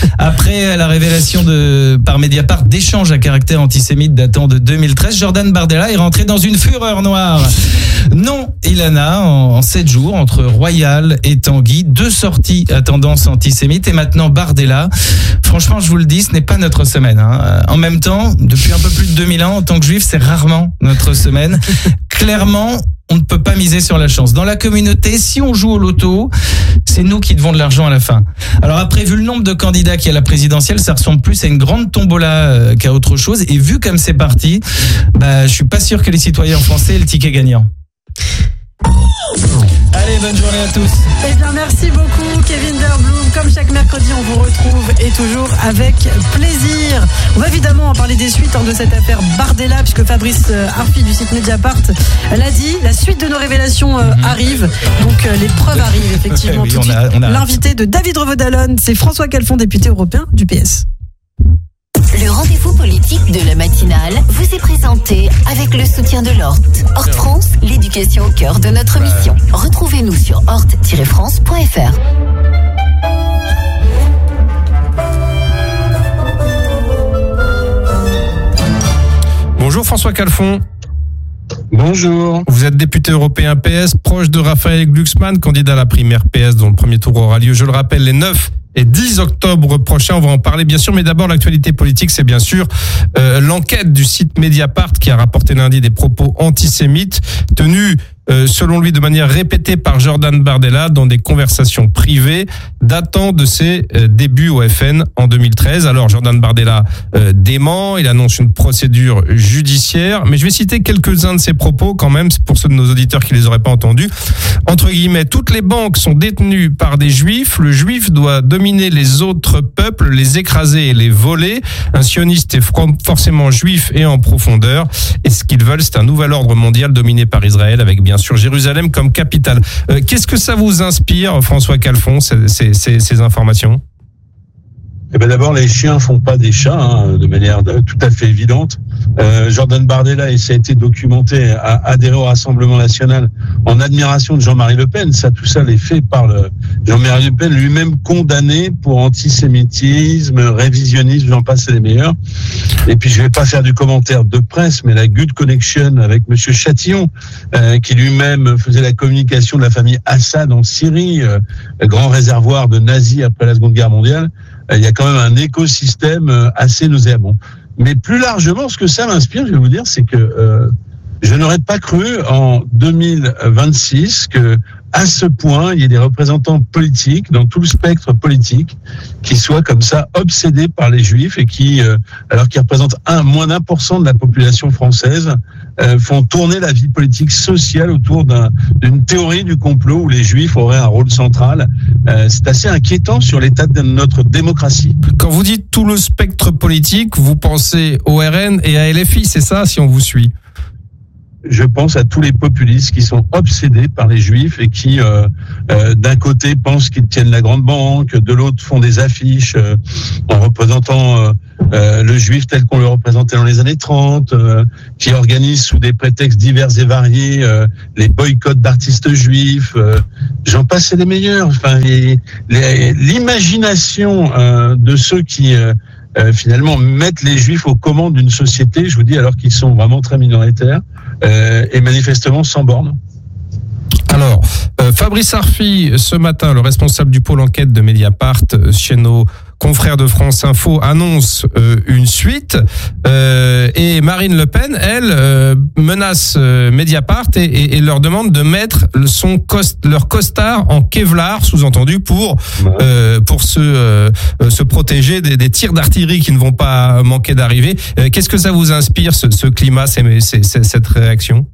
Après la révélation de, par Mediapart d'échanges à caractère antisémite datant de deux mille treize, Jordan Bardella est rentré dans une fureur noire. Non, Ilana, en sept jours, entre Royal et Tanguy, deux sorties à tendance antisémite et maintenant Bardella. Franchement, je vous le dis, ce n'est pas notre semaine. Hein. En même temps, depuis un peu plus de deux mille ans, en tant que juif, c'est rarement notre semaine. Clairement, on ne peut pas miser sur la chance. Dans la communauté, si on joue au loto, c'est nous qui devons de l'argent à la fin. Alors après, vu le nombre de candidats qu'il y a à la présidentielle, ça ressemble plus à une grande tombola euh, qu'à autre chose. Et vu comme c'est parti, bah, je suis pas sûr que les citoyens français aient le ticket gagnant. Allez, bonne journée à tous. Eh bien, merci beaucoup, Kevin Derblum. Comme chaque mercredi, on vous retrouve et toujours avec plaisir. On va évidemment en parler des suites hein, de cette affaire Bardella, puisque Fabrice Arfi du site Mediapart l'a dit. La suite de nos révélations euh, mm-hmm. arrive. Donc, euh, les preuves arrivent, effectivement. Oui, tout de suite. A, a... L'invité de David Revaud-Dallon, c'est François Calfon, député européen du P S. Le rendez-vous politique de la matinale vous est présenté avec le soutien de Horte. Horte France, l'éducation au cœur de notre mission. Retrouvez-nous sur horte tiret france point f r. Bonjour François Calfon. Bonjour. Vous êtes député européen P S, proche de Raphaël Glucksmann, candidat à la primaire P S dont le premier tour aura lieu, je le rappelle, les neuf et dix octobre prochain. On va en parler bien sûr, mais d'abord l'actualité politique, c'est bien sûr euh, l'enquête du site Mediapart qui a rapporté lundi des propos antisémites tenus Euh, selon lui de manière répétée par Jordan Bardella dans des conversations privées datant de ses euh, débuts au F N en deux mille treize. Alors Jordan Bardella euh, dément, il annonce une procédure judiciaire, mais je vais citer quelques-uns de ses propos quand même, pour ceux de nos auditeurs qui les auraient pas entendus. Entre guillemets, toutes les banques sont détenues par des juifs, le juif doit dominer les autres peuples, les écraser et les voler. Un sioniste est forcément juif et en profondeur, et ce qu'ils veulent, c'est un nouvel ordre mondial dominé par Israël avec bien sur Jérusalem comme capitale. Euh, qu'est-ce que ça vous inspire, François Calfon, ces, ces, ces, ces informations ? Eh ben d'abord, les chiens font pas des chats, hein, de manière tout à fait évidente. Euh, Jordan Bardella, et ça a été documenté, a adhéré au Rassemblement national en admiration de Jean-Marie Le Pen. Ça, tout ça, les faits par le Jean-Marie Le Pen, lui-même condamné pour antisémitisme, révisionnisme, j'en passe, c'est les meilleurs. Et puis, je vais pas faire du commentaire de presse, mais la Good Connection avec Monsieur Chatillon, euh, qui lui-même faisait la communication de la famille Assad en Syrie, euh, grand réservoir de nazis après la Seconde Guerre mondiale. Il y a quand même un écosystème assez nauséabond. Mais plus largement, ce que ça m'inspire, je vais vous dire, c'est que euh, je n'aurais pas cru en deux mille vingt-six que, à ce point, il y ait des représentants politiques dans tout le spectre politique qui soient comme ça obsédés par les Juifs et qui, euh, alors qu'ils représentent un moins d'un pour cent de la population française, euh, font tourner la vie politique sociale autour d'un, d'une théorie du complot où les Juifs auraient un rôle central. Euh, c'est assez inquiétant sur l'état de notre démocratie. Quand vous dites tout le spectre politique, vous pensez au R N et à L F I, c'est ça, si on vous suit? Je pense à tous les populistes qui sont obsédés par les Juifs et qui, euh, euh, d'un côté, pensent qu'ils tiennent la grande banque, de l'autre font des affiches euh, en représentant euh, euh, le Juif tel qu'on le représentait dans les années trente, euh, qui organisent sous des prétextes divers et variés euh, les boycotts d'artistes juifs. Euh, j'en passe, c'est les meilleurs. Enfin, les, les, l'imagination euh, de ceux qui euh, euh, finalement mettent les Juifs aux commandes d'une société, je vous dis, alors qu'ils sont vraiment très minoritaires. Euh, et manifestement sans borne. Alors, euh, Fabrice Arfi, ce matin, le responsable du pôle enquête de Mediapart, euh, chez nos confrères de France Info, annonce euh, une suite. Euh, et Marine Le Pen, elle, euh, menace euh, Mediapart et, et, et leur demande de mettre son cost, leur costard en Kevlar, sous-entendu, pour euh, pour se euh, se protéger des, des tirs d'artillerie qui ne vont pas manquer d'arriver. Euh, qu'est-ce que ça vous inspire, ce, ce climat, ces, ces, cette réaction?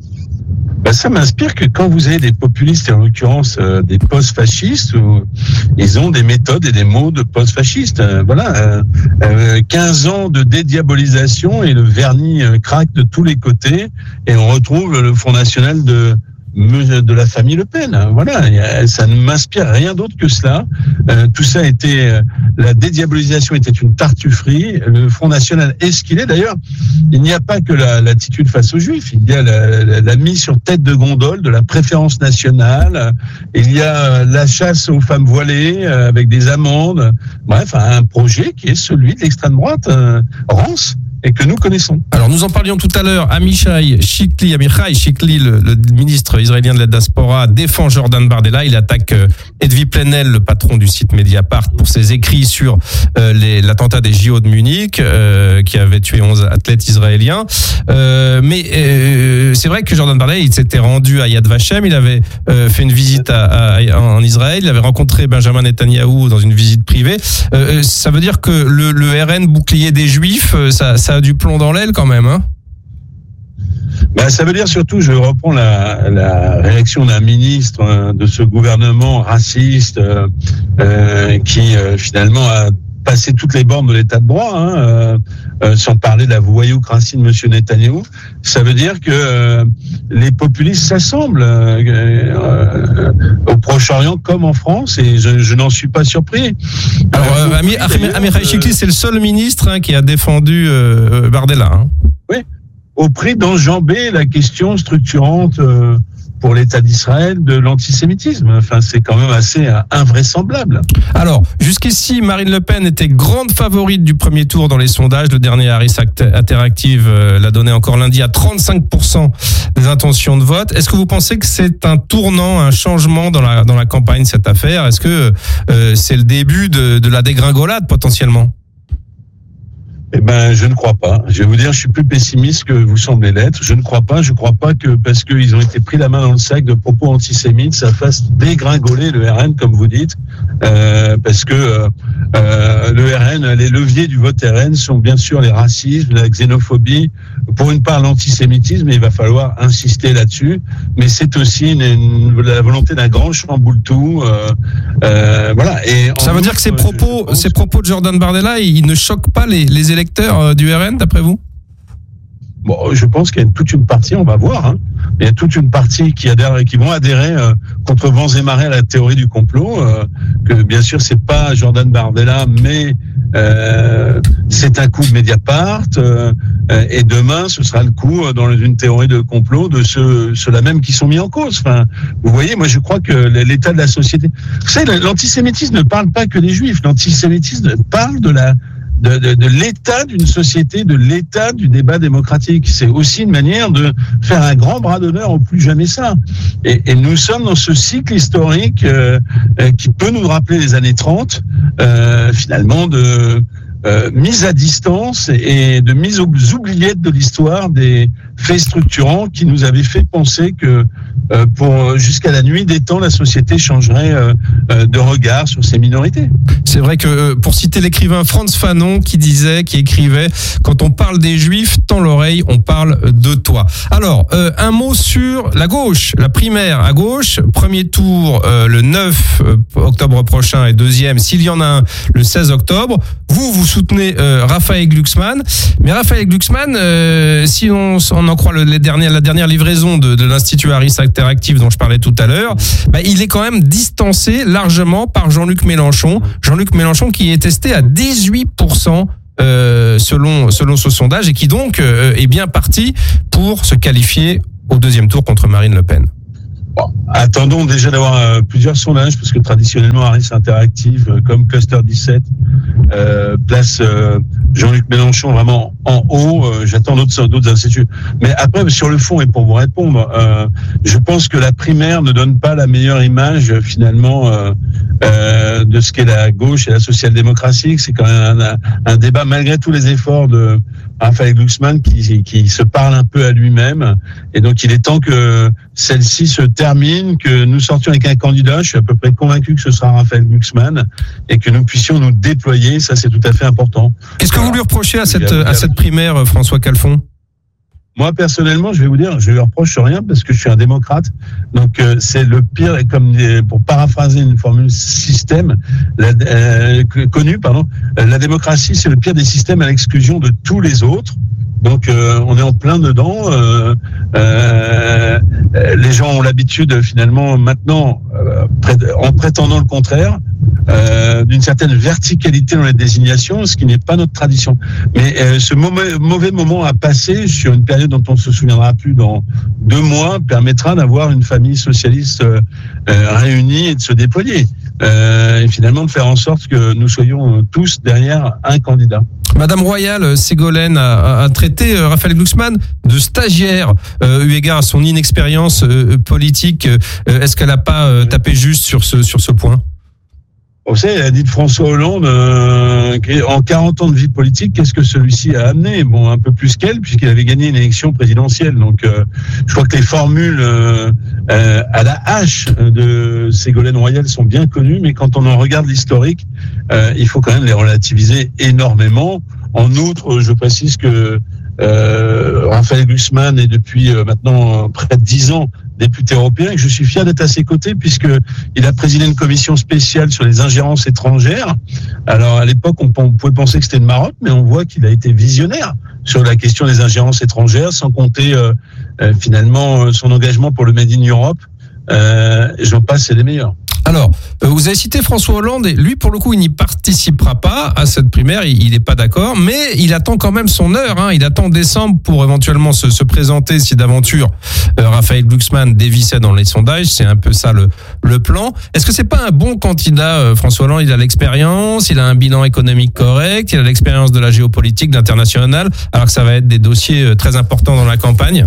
Ben ça m'inspire que quand vous avez des populistes, et en l'occurrence euh, des post-fascistes, où ils ont des méthodes et des mots de post-fascistes. Euh, voilà, euh, euh, quinze ans de dédiabolisation et le vernis euh, craque de tous les côtés, et on retrouve le Front National de de la famille Le Pen. Voilà, ça ne m'inspire rien d'autre que cela. Euh, tout ça a été, euh, la dédiabolisation était une tartufferie. Le Front National est ce qu'il est. D'ailleurs, il n'y a pas que la, l'attitude face aux Juifs. Il y a la, la, la mise sur tête de gondole de la préférence nationale. Il y a la chasse aux femmes voilées euh, avec des amendes. Bref, un projet qui est celui de l'extrême droite, euh, rance, et que nous connaissons. Alors nous en parlions tout à l'heure. Amichai Chikli, Amichai Chikli, le, le ministre israélien de la diaspora, défend Jordan Bardella. Il attaque euh, Edwy Plenel, le patron du site Mediapart, pour ses écrits sur euh, les, l'attentat des J O de Munich, euh, qui avait tué onze athlètes israéliens. Euh, mais euh, c'est vrai que Jordan Bardella, il s'était rendu à Yad Vashem. Il avait euh, fait une visite à, à, en Israël. Il avait rencontré Benjamin Netanyahou dans une visite privée. Euh, ça veut dire que le, le R N bouclier des Juifs, ça, ça a du plomb dans l'aile quand même, hein? Ben, ça veut dire surtout, je reprends la, la réaction d'un ministre hein, de ce gouvernement raciste euh, euh, qui euh, finalement a passé toutes les bornes de l'état de droit, hein, euh, euh, sans parler de la voyoucratie de Monsieur Netanyahou. Ça veut dire que euh, les populistes s'assemblent euh, euh, au Proche-Orient comme en France, et je, je n'en suis pas surpris. Alors, euh, Amir Amichai Chikli, c'est le seul ministre hein, qui a défendu euh, Bardella. Hein. Oui, au prix d'enjamber la question structurante euh, pour l'État d'Israël de l'antisémitisme. Enfin, c'est quand même assez euh, invraisemblable. Alors, jusqu'ici, Marine Le Pen était grande favorite du premier tour dans les sondages. Le dernier Harris Interactive euh, l'a donné encore lundi à trente-cinq pour cent des intentions de vote. Est-ce que vous pensez que c'est un tournant, un changement dans la, dans la campagne, cette affaire? Est-ce que euh, c'est le début de, de la dégringolade, potentiellement? Eh ben, je ne crois pas. Je vais vous dire, je suis plus pessimiste que vous semblez l'être. Je ne crois pas. Je ne crois pas que parce qu'ils ont été pris la main dans le sac de propos antisémites, ça fasse dégringoler le R N, comme vous dites. Euh, parce que euh, euh, le R N, les leviers du vote R N sont bien sûr les racismes, la xénophobie, pour une part l'antisémitisme, et il va falloir insister là-dessus. Mais c'est aussi une, une, la volonté d'un grand chamboule-tout. Euh, euh, voilà. Et ça veut outre, dire que ces propos, pense... ces propos de Jordan Bardella, ils ne choquent pas les, les électeurs du R N, d'après vous? Bon, je pense qu'il y a toute une partie, on va voir, hein. Il y a toute une partie qui adhère et qui vont adhérer euh, contre vents et marées à la théorie du complot. Euh, que bien sûr, c'est pas Jordan Bardella, mais euh, c'est un coup de Mediapart, euh, et demain ce sera le coup dans une théorie de complot de ceux, ceux-là même qui sont mis en cause. Enfin, vous voyez, moi je crois que l'état de la société. Vous savez, l'antisémitisme ne parle pas que des Juifs. L'antisémitisme parle de la De, de, de l'état d'une société, de l'état du débat démocratique. C'est aussi une manière de faire un grand bras d'honneur au plus jamais ça. Et, et nous sommes dans ce cycle historique euh, euh, qui peut nous rappeler les années trente, euh, finalement, de euh, mise à distance et de mise aux oubliettes de l'histoire des faits structurants qui nous avaient fait penser que euh, pour jusqu'à la nuit des temps, la société changerait euh, euh, de regard sur ces minorités. C'est vrai que, pour citer l'écrivain Frantz Fanon qui disait, qui écrivait, quand on parle des Juifs, tends l'oreille, on parle de toi. Alors, euh, un mot sur la gauche, la primaire à gauche, premier tour euh, le neuf octobre prochain et deuxième, s'il y en a un, le seize octobre. Vous, vous soutenez euh, Raphaël Glucksmann, mais Raphaël Glucksmann, euh, si on, on en croit le, les dernières, la dernière livraison de, de l'Institut Harris Interactive dont je parlais tout à l'heure, bah, il est quand même distancé largement par Jean-Luc Mélenchon. Jean-Luc Mélenchon qui est testé à dix-huit pour cent euh, selon, selon ce sondage et qui donc euh, est bien parti pour se qualifier au deuxième tour contre Marine Le Pen. Bon, attendons déjà d'avoir euh, plusieurs sondages, parce que traditionnellement, Harris Interactive, euh, comme Cluster dix-sept, euh, place euh, Jean-Luc Mélenchon vraiment en haut. Euh, j'attends d'autres, d'autres instituts. Mais après, sur le fond, et pour vous répondre, euh, je pense que la primaire ne donne pas la meilleure image, finalement, euh, euh, de ce qu'est la gauche et la social-démocratie. C'est quand même un, un débat, malgré tous les efforts de Raphaël Glucksmann, qui, qui se parle un peu à lui-même. Et donc, il est temps que celle-ci se termine, que nous sortions avec un candidat. Je suis à peu près convaincu que ce sera Raphaël Glucksmann et que nous puissions nous déployer. Ça, c'est tout à fait important. Qu'est-ce que vous lui reprochez à cette, à cette primaire, François Calfon? Moi, personnellement, je vais vous dire, je lui reproche rien parce que je suis un démocrate. Donc, euh, c'est le pire, et comme des, pour paraphraser une formule système, la, euh, connue, pardon, euh, la démocratie, c'est le pire des systèmes à l'exclusion de tous les autres. Donc, euh, on est en plein dedans. Euh, euh, les gens ont l'habitude, finalement, maintenant, euh, en prétendant le contraire, euh, d'une certaine verticalité dans les désignations, ce qui n'est pas notre tradition. Mais euh, ce mauvais, mauvais moment à passer sur une période dont on ne se souviendra plus dans deux mois permettra d'avoir une famille socialiste euh, euh, réunie et de se déployer. Euh, et finalement de faire en sorte que nous soyons tous derrière un candidat. Madame Royal, Ségolène a, a traité euh, Raphaël Glucksmann de stagiaire, euh, eu égard à son inexpérience euh, politique. Euh, est-ce qu'elle n'a pas euh, tapé juste sur ce, sur ce point? Vous savez, elle a dit de François Hollande, euh, en quarante ans de vie politique, qu'est-ce que celui-ci a amené? Bon, un peu plus qu'elle, puisqu'il avait gagné une élection présidentielle. Donc, euh, je crois que les formules euh, euh, à la hache de Ségolène Royal sont bien connues, mais quand on en regarde l'historique, euh, il faut quand même les relativiser énormément. En outre, je précise que euh, Raphaël Glucksmann est depuis euh, maintenant près de dix ans député européen, et que je suis fier d'être à ses côtés puisque il a présidé une commission spéciale sur les ingérences étrangères. Alors à l'époque, on, on pouvait penser que c'était une marotte, mais on voit qu'il a été visionnaire sur la question des ingérences étrangères, sans compter euh, euh, finalement son engagement pour le Made in Europe. Euh, J'en passe, c'est les meilleurs. Alors, vous avez cité François Hollande, et lui, pour le coup, il n'y participera pas à cette primaire, il n'est pas d'accord, mais il attend quand même son heure, hein. Il attend décembre pour éventuellement se, se présenter si d'aventure euh, Raphaël Glucksmann dévissait dans les sondages, c'est un peu ça le, le plan. Est-ce que c'est pas un bon candidat, euh, François Hollande? Il a l'expérience, il a un bilan économique correct, il a l'expérience de la géopolitique, de l'international, alors que ça va être des dossiers euh, très importants dans la campagne.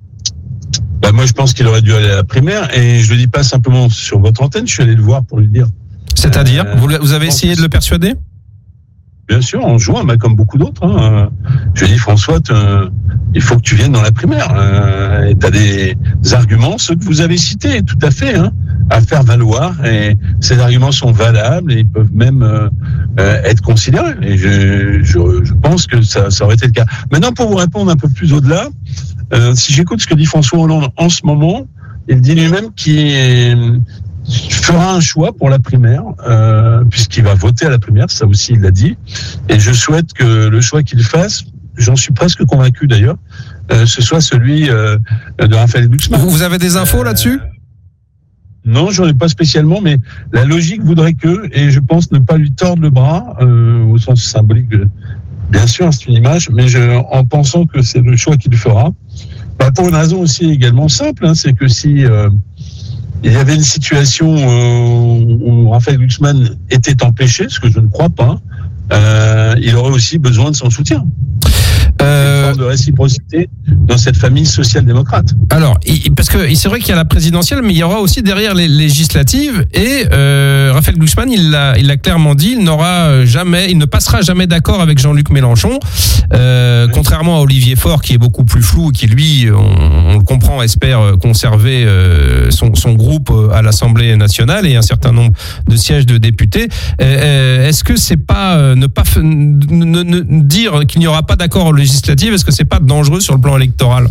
Bah moi, je pense qu'il aurait dû aller à la primaire, et je le dis pas simplement sur votre antenne, je suis allé le voir pour lui dire. C'est-à-dire, euh, vous, vous avez essayé de le persuader? Bien sûr, en juin, bah, comme beaucoup d'autres. Hein. Je lui ai dit, François, il faut que tu viennes dans la primaire. Euh, et tu as des arguments, ceux que vous avez cités, tout à fait, hein, à faire valoir. Et ces arguments sont valables et ils peuvent même euh, euh, être considérés. Et je, je, je pense que ça, ça aurait été le cas. Maintenant, pour vous répondre un peu plus au-delà, euh, si j'écoute ce que dit François Hollande en ce moment, il dit lui-même qu'il fera un choix pour la primaire, euh, puisqu'il va voter à la primaire, ça aussi il l'a dit, et je souhaite que le choix qu'il fasse, j'en suis presque convaincu d'ailleurs, euh, ce soit celui euh, de Raphaël Glucksmann. Vous avez des infos euh, là-dessus? Non, j'en ai pas spécialement, mais la logique voudrait que, et je pense ne pas lui tordre le bras, euh, au sens symbolique, de, bien sûr, c'est une image, mais je, en pensant que c'est le choix qu'il fera, bah, pour une raison aussi également simple, hein, c'est que si euh, il y avait une situation euh, où Raphaël Glucksmann était empêché, ce que je ne crois pas, euh, il aurait aussi besoin de son soutien. Euh, une forme de réciprocité dans cette famille social-démocrate. Alors, il, parce que c'est vrai qu'il y a la présidentielle, mais il y aura aussi derrière les législatives. Et euh, Raphaël Glucksmann, il l'a, il l'a clairement dit, il n'aura jamais, il ne passera jamais d'accord avec Jean-Luc Mélenchon. Euh, oui. Contrairement à Olivier Faure, qui est beaucoup plus flou, qui lui, on, on le comprend, espère conserver euh, son, son groupe à l'Assemblée nationale et un certain nombre de sièges de députés. Euh, est-ce que c'est pas euh, ne pas f- ne, ne, dire qu'il n'y aura pas d'accord au législative, est-ce que c'est pas dangereux sur le plan électoral?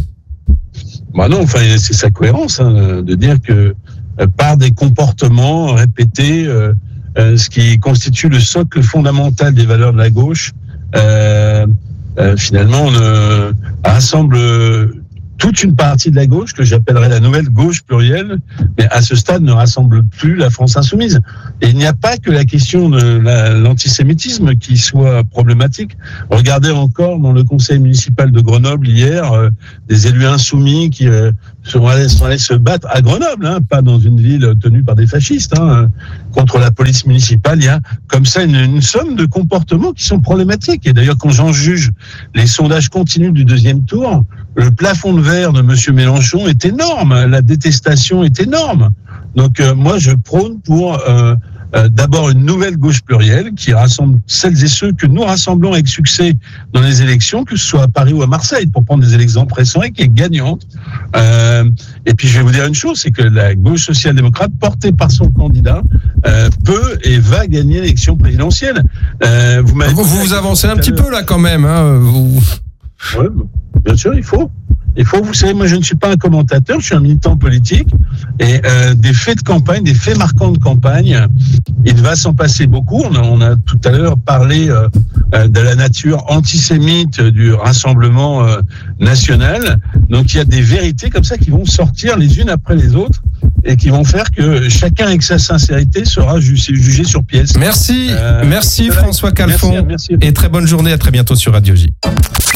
Bah non, enfin c'est sa cohérence hein, de dire que euh, par des comportements répétés, euh, euh, ce qui constitue le socle fondamental des valeurs de la gauche, euh, euh, finalement on euh, rassemble euh, toute une partie de la gauche que j'appellerais la nouvelle gauche plurielle, mais à ce stade ne rassemble plus la France insoumise. Et il n'y a pas que la question de la, l'antisémitisme qui soit problématique. Regardez encore dans le conseil municipal de Grenoble hier, euh, des élus insoumis qui euh, sont, allés, sont allés se battre à Grenoble, hein, pas dans une ville tenue par des fascistes, hein, contre la police municipale. Il y a comme ça une, une somme de comportements qui sont problématiques. Et d'ailleurs, quand j'en juge les sondages continus du deuxième tour, le plafond de verre de Monsieur Mélenchon est énorme, la détestation est énorme. Donc euh, moi je prône pour euh, euh, d'abord une nouvelle gauche plurielle qui rassemble celles et ceux que nous rassemblons avec succès dans les élections, que ce soit à Paris ou à Marseille, pour prendre des exemples récents, et qui est gagnante. Euh, et puis je vais vous dire une chose, c'est que la gauche social-démocrate, portée par son candidat, euh, peut et va gagner l'élection présidentielle. Euh, vous, vous vous avancez un petit peu là quand même, hein, vous... Oui, bien sûr, il faut. Il faut, vous savez, moi je ne suis pas un commentateur, je suis un militant politique, et euh, des faits de campagne, des faits marquants de campagne, il va s'en passer beaucoup. On a, on a tout à l'heure parlé euh, de la nature antisémite du Rassemblement euh, national. Donc il y a des vérités comme ça qui vont sortir les unes après les autres et qui vont faire que chacun avec sa sincérité sera jugé, jugé sur pièce. Merci, euh, merci François Calfon, merci, merci. Et très bonne journée, à très bientôt sur Radio J.